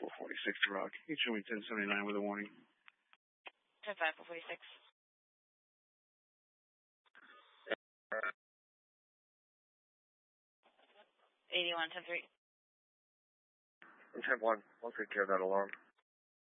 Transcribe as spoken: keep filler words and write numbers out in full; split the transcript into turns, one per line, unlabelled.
four forty-six to Rock. Can you show me ten seventy-nine with a warning?
ten five, four forty-six. eighty-one, ten three.
ten one. I'll take care of that alarm.